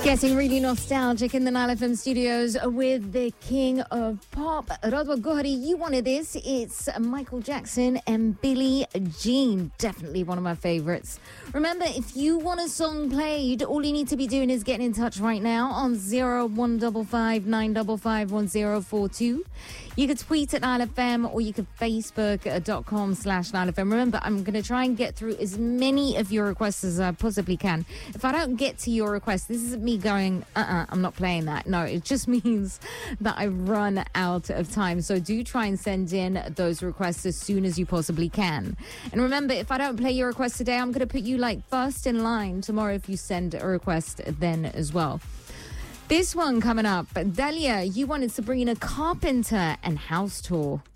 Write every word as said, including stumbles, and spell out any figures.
Getting really nostalgic in the Nile F M studios with the king of pop, Radwa Gohari. You wanted this. It's Michael Jackson and Billie Jean. Definitely one of my favorites. Remember, if you want a song played, all you need to be doing is getting in touch right now on zero one five five nine five five one zero four two. You could tweet at Nile F M or you could Facebook.com slash Nile F M. Remember, I'm going to try and get through as many of your requests as I possibly can. If I don't get to your request, this isn't me going, uh-uh, I'm not playing that. No, it just means that I run out of time. So do try and send in those requests as soon as you possibly can. And remember, if I don't play your request today, I'm going to put you like first in line tomorrow if you send a request then as well. This one coming up, Dahlia, you wanted Sabrina Carpenter and House Tour.